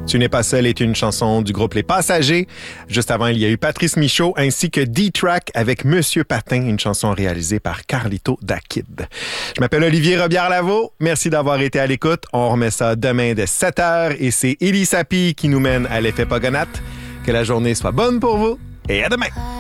Tu n'es pas seul est une chanson du groupe Les Passagers. Juste avant, il y a eu Patrice Michaud ainsi que D-Track avec Monsieur Patin, une chanson réalisée par Carlito Da Kid. Je m'appelle Olivier Robillard-Lavaux. Merci d'avoir été à l'écoute. On remet ça demain dès 7h et c'est Élie Sapi qui nous mène à l'effet Pogonat. Que la journée soit bonne pour vous et à demain!